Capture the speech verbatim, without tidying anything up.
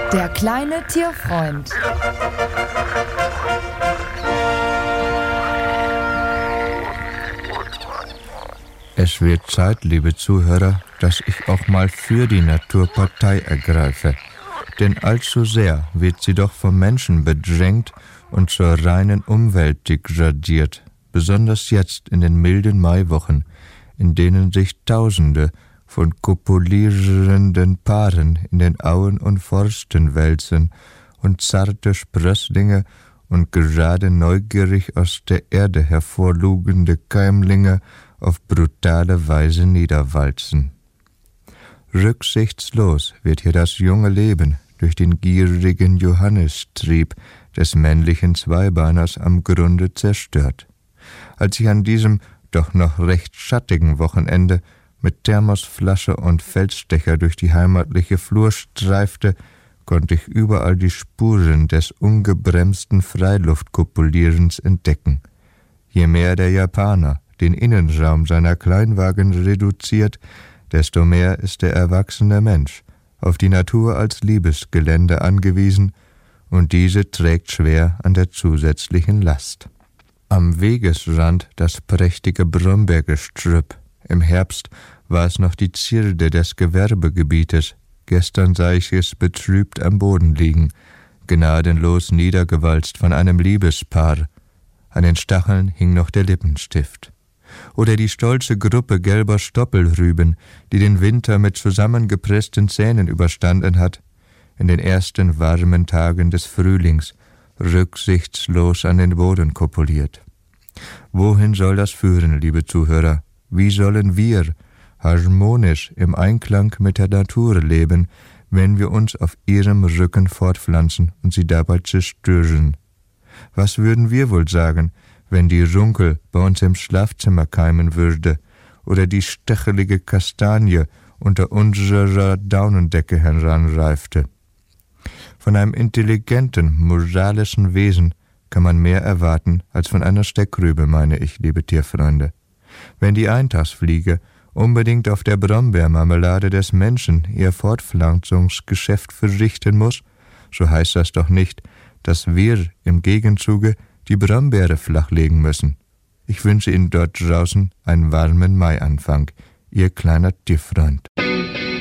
Der kleine Tierfreund. Es wird Zeit, liebe Zuhörer, dass ich auch mal für die Natur Partei ergreife. Denn allzu sehr wird sie doch vom Menschen bedrängt und zur reinen Umwelt degradiert. Besonders jetzt in den milden Maiwochen, in denen sich Tausende von kopulierenden Paaren in den Auen und Forsten wälzen und zarte Sprösslinge und gerade neugierig aus der Erde hervorlugende Keimlinge auf brutale Weise niederwalzen. Rücksichtslos wird hier das junge Leben durch den gierigen Johannistrieb des männlichen Zweibeiners am Grunde zerstört. Als ich an diesem doch noch recht schattigen Wochenende mit Thermosflasche und Feldstecher durch die heimatliche Flur streifte, konnte ich überall die Spuren des ungebremsten Freiluftkopulierens entdecken. Je mehr der Japaner den Innenraum seiner Kleinwagen reduziert, desto mehr ist der erwachsene Mensch auf die Natur als Liebesgelände angewiesen, und diese trägt schwer an der zusätzlichen Last. Am Wegesrand das prächtige Brombeergestrüpp. Im Herbst war es noch die Zierde des Gewerbegebietes. Gestern sah ich es betrübt am Boden liegen, gnadenlos niedergewalzt von einem Liebespaar. An den Stacheln hing noch der Lippenstift. Oder die stolze Gruppe gelber Stoppelrüben, die den Winter mit zusammengepressten Zähnen überstanden hat, in den ersten warmen Tagen des Frühlings rücksichtslos an den Boden kopuliert. Wohin soll das führen, liebe Zuhörer? Wie sollen wir harmonisch im Einklang mit der Natur leben, wenn wir uns auf ihrem Rücken fortpflanzen und sie dabei zerstören? Was würden wir wohl sagen, wenn die Runkel bei uns im Schlafzimmer keimen würde oder die stchelige Kastanie unter unserer Daunendecke heranreifte? Von einem intelligenten, moralischen Wesen kann man mehr erwarten als von einer Steckrübe, meine ich, liebe Tierfreunde. Wenn die Eintagsfliege unbedingt auf der Brombeermarmelade des Menschen ihr Fortpflanzungsgeschäft verrichten muss, so heißt das doch nicht, dass wir im Gegenzuge die Brombeere flachlegen müssen. Ich wünsche Ihnen dort draußen einen warmen Maianfang, Ihr kleiner Tierfreund.